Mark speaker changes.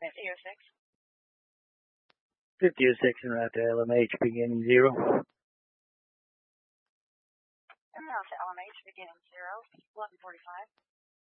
Speaker 1: 5006.
Speaker 2: 5006 and route to LMH beginning 0.
Speaker 1: And route to LMH beginning 0, 1145.